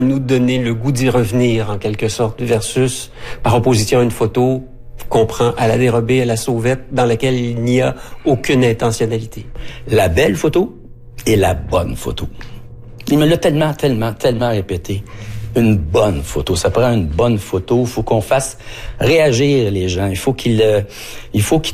nous donner le goût d'y revenir, en quelque sorte, versus, par opposition à une photo qu'on prend à la dérobée, à la sauvette, dans laquelle il n'y a aucune intentionnalité. La belle photo et la bonne photo. Il me l'a tellement répété. Une bonne photo. Ça prend une bonne photo. Il faut qu'on fasse réagir les gens. Il faut qu'ils